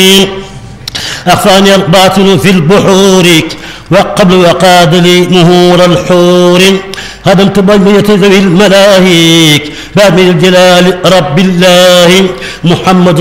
أخفاني الباطل في البحور وقبل وقاد لي مهور الحور هدمت بنية ذوي الملاهيك باب الجلال رب الله محمد